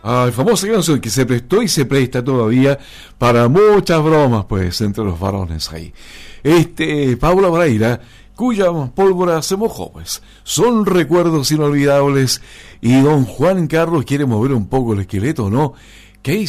Famosa canción que se prestó y se presta todavía para muchas bromas, pues, entre los varones ahí. Paula Braira, cuya pólvora se mojó, pues. Son recuerdos inolvidables y don Juan Carlos quiere mover un poco el esqueleto, ¿no?